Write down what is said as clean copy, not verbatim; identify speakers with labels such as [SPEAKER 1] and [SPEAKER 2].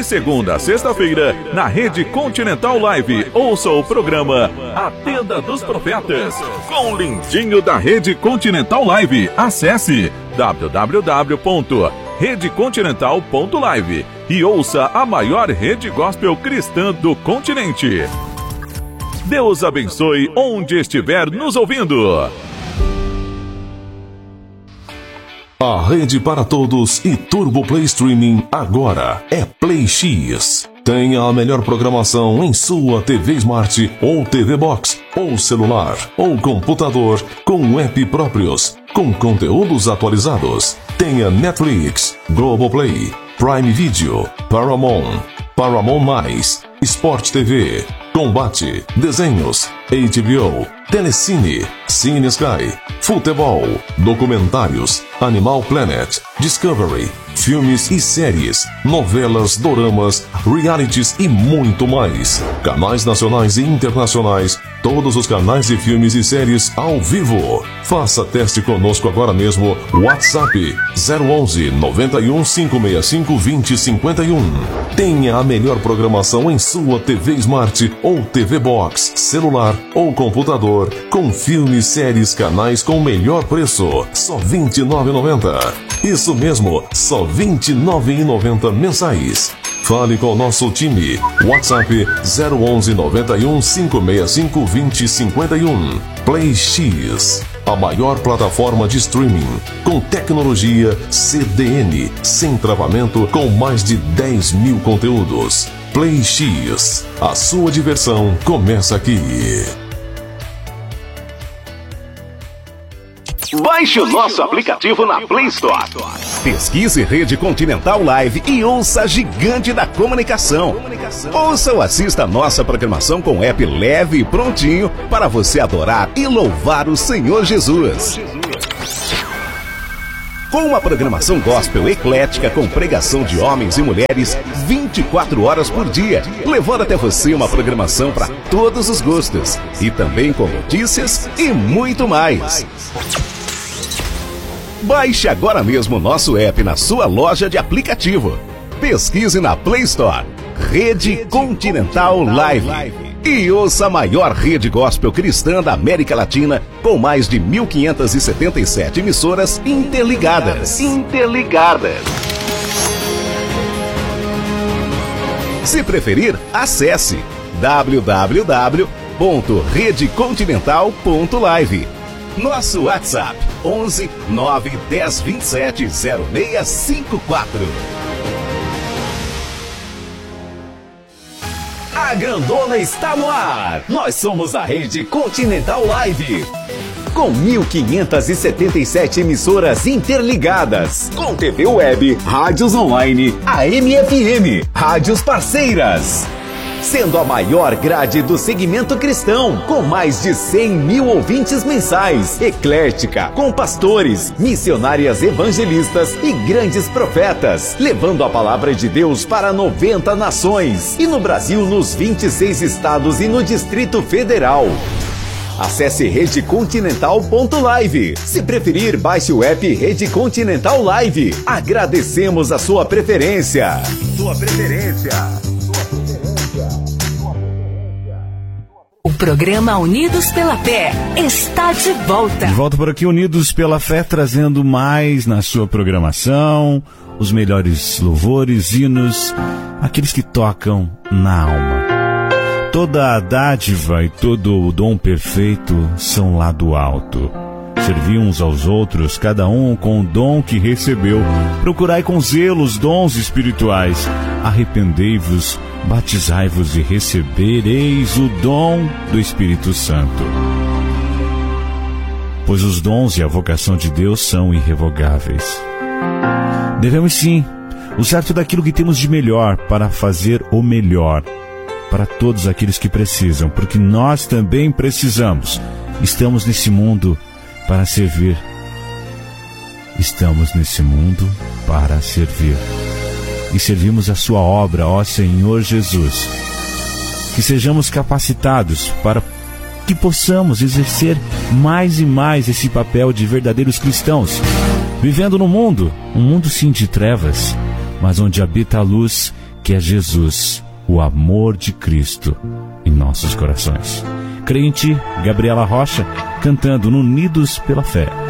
[SPEAKER 1] De segunda a sexta-feira, na Rede Continental Live, ouça o programa A Tenda dos Profetas, com o lindinho da Rede Continental Live. Acesse www.redecontinental.live e ouça a maior rede gospel cristã do continente. Deus abençoe onde estiver nos ouvindo.
[SPEAKER 2] A rede para todos e Turbo Play Streaming agora é Play X. Tenha a melhor programação em sua TV Smart ou TV Box, ou celular, ou computador, com app próprios, com conteúdos atualizados. Tenha Netflix, Globoplay, Prime Video, Paramount, Paramount+, Sport TV, Combate, Desenhos, HBO, Telecine, Cine Sky, Futebol, Documentários, Animal Planet, Discovery, filmes e séries, novelas, doramas, realities e muito mais. Canais nacionais e internacionais, todos os canais de filmes e séries ao vivo. Faça teste conosco agora mesmo. WhatsApp 011 91 565 2051. Tenha a melhor programação em sua TV Smart ou TV Box, celular ou computador, com filmes, séries, canais com o melhor preço. Só R$ 29,90. Isso mesmo, só R$ 29,90 mensais. Fale com o nosso time. WhatsApp 011 91 565 2051. Play X, a maior plataforma de streaming com tecnologia CDN, sem travamento, com mais de 10 mil conteúdos. Play X, a sua diversão começa aqui.
[SPEAKER 3] Baixe o nosso aplicativo na Play Store. Pesquise Rede Continental Live e ouça a gigante da comunicação. Ouça ou assista a nossa programação com app leve e prontinho para você adorar e louvar o Senhor Jesus. Com uma programação gospel eclética com pregação de homens e mulheres 24 horas por dia, levando até você uma programação para todos os gostos e também com notícias e muito mais. Baixe agora mesmo o nosso app na sua loja de aplicativo. Pesquise na Play Store Rede Continental Live e ouça a maior rede gospel cristã da América Latina, com mais de 1.577 emissoras interligadas. Se preferir, acesse www.redecontinental.live. Nosso WhatsApp 11 9 10 27 0654. A Grandona está no ar. Nós somos a Rede Continental Live, com 1.577 emissoras interligadas, com TV web, rádios online, AM/FM, rádios parceiras, sendo a maior grade do segmento cristão, com mais de 100 mil ouvintes mensais, eclética, com pastores, missionárias evangelistas e grandes profetas, levando a palavra de Deus para 90 nações, e no Brasil, nos 26 estados e no Distrito Federal. Acesse redecontinental.live. Se preferir, baixe o app Rede Continental Live. Agradecemos a sua preferência.
[SPEAKER 4] O programa Unidos pela Fé está de volta.
[SPEAKER 5] De volta por aqui, Unidos pela Fé, trazendo mais na sua programação, os melhores louvores, hinos, aqueles que tocam na alma. Toda a dádiva e todo o dom perfeito são lá do alto. Servi uns aos outros, cada um com o dom que recebeu. Procurai com zelo os dons espirituais. Arrependei-vos, batizai-vos e recebereis o dom do Espírito Santo. Pois os dons e a vocação de Deus são irrevogáveis. Devemos sim usar tudo aquilo que temos de melhor para fazer o melhor para todos aqueles que precisam, porque nós também precisamos. Estamos nesse mundo para servir. Estamos nesse mundo para servir. E servimos a sua obra, ó Senhor Jesus. Que sejamos capacitados para que possamos exercer mais e mais esse papel de verdadeiros cristãos, vivendo no mundo, um mundo sim de trevas, mas onde habita a luz que é Jesus, o amor de Cristo em nossos corações. Crente Gabriela Rocha, cantando no Unidos pela Fé.